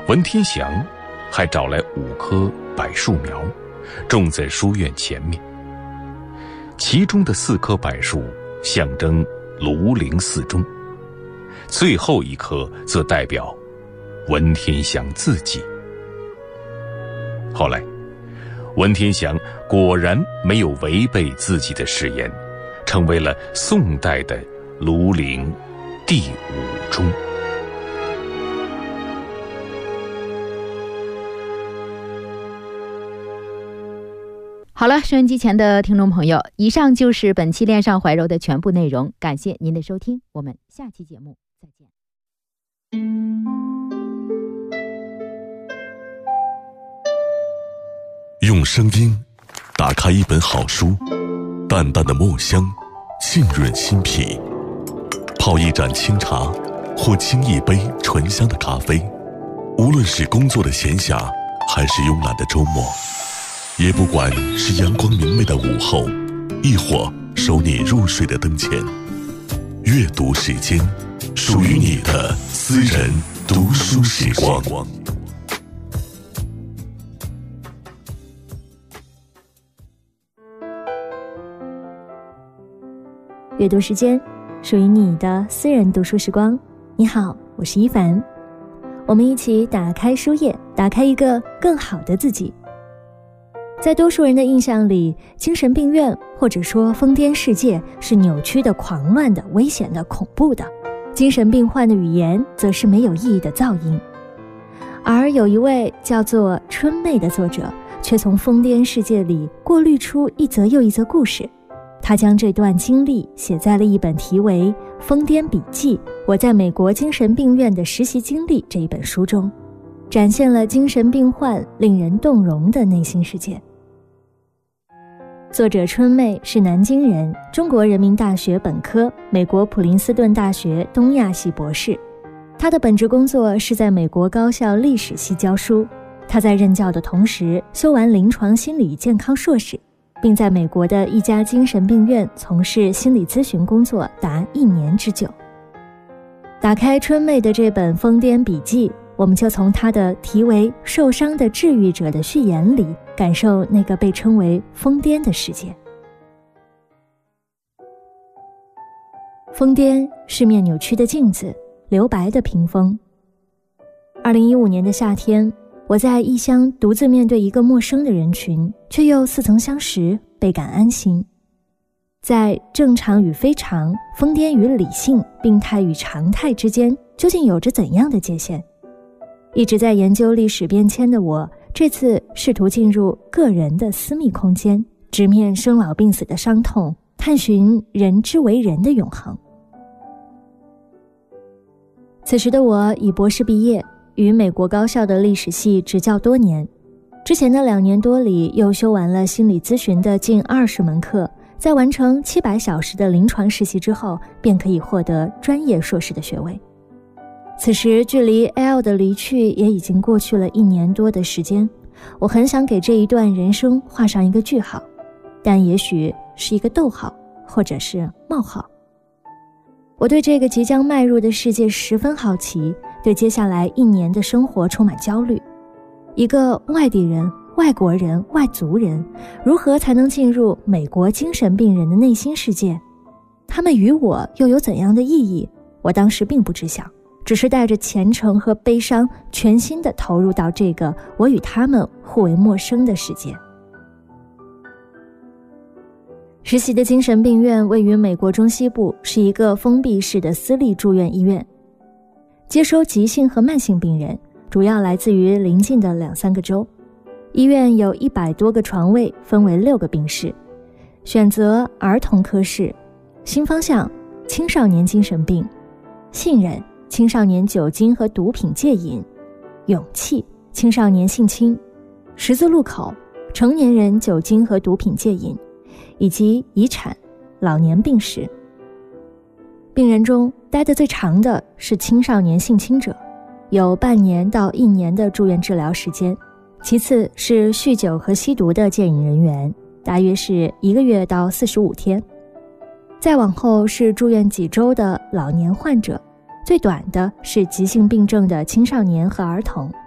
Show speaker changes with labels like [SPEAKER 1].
[SPEAKER 1] 文天祥还找来5棵柏树苗，种在书院前面。其中的4棵柏树象征庐陵4中，最后1棵则代表文天祥自己。后来，文天祥果然没有违背自己的誓言，成为了宋代的庐陵第5中。
[SPEAKER 2] 好了，收音机前的听众朋友，以上就是本期恋上怀柔的全部内容，感谢您的收听，我们下期节目再见。
[SPEAKER 3] 用声音打开一本好书，淡淡的墨香浸润心脾，泡一盏清茶或沏一杯醇香的咖啡，无论是工作的闲暇还是慵懒的周末，也不管是阳光明媚的午后，亦或守你入睡的灯前，阅读时间，属于你的私人读书时光。
[SPEAKER 4] 阅读时间，属于你的私人读书时光。你好，我是一凡，我们一起打开书页，打开一个更好的自己。在多数人的印象里，精神病院或者说疯癫世界是扭曲的、狂乱的、危险的、恐怖的，精神病患的语言则是没有意义的噪音。而有一位叫做春妹的作者，却从疯癫世界里过滤出一则又一则故事。他将这段经历写在了一本题为《疯癫笔记：我在美国精神病院的实习经历》这一本书中，展现了精神病患令人动容的内心世界。作者春妹是南京人，中国人民大学本科，美国普林斯顿大学东亚系博士。他的本职工作是在美国高校历史系教书。他在任教的同时修完临床心理健康硕士，并在美国的一家精神病院从事心理咨询工作达1年之久。打开春妹的这本《疯癫笔记》，我们就从她的题为《受伤的治愈者》的序言里，感受那个被称为疯癫的世界。疯癫是面扭曲的镜子，留白的屏风。2015年的夏天，我在异乡独自面对一个陌生的人群，却又似曾相识，倍感安心。在正常与非常、疯癫与理性、病态与常态之间，究竟有着怎样的界限？一直在研究历史变迁的我，这次试图进入个人的私密空间，直面生老病死的伤痛，探寻人之为人的永恒。此时的我已博士毕业，于美国高校的历史系执教多年，之前的2年多里又修完了心理咨询的近20门课，在完成700小时的临床实习之后，便可以获得专业硕士的学位。此时距离 L 的离去也已经过去了1年多的时间，我很想给这一段人生画上一个句号，但也许是一个逗号，或者是冒号。我对这个即将迈入的世界十分好奇，对接下来1年的生活充满焦虑。一个外地人、外国人、外族人，如何才能进入美国精神病人的内心世界？他们与我又有怎样的意义？我当时并不知晓，只是带着虔诚和悲伤，全心地投入到这个我与他们互为陌生的世界。实习的精神病院位于美国中西部，是一个封闭式的私立住院医院，接收急性和慢性病人，主要来自于邻近的2-3个州。医院有100多个床位，分为6个病室，选择儿童科室，新方向青少年精神病，信任青少年酒精和毒品戒瘾，勇气青少年性侵，十字路口成年人酒精和毒品戒瘾，以及遗产老年病史。病人中待得最长的是青少年性侵者，有半年到1年的住院治疗时间，其次是酗酒和吸毒的戒瘾人员，大约是1个月到45天，再往后是住院几周的老年患者，最短的是急性病症的青少年和儿童，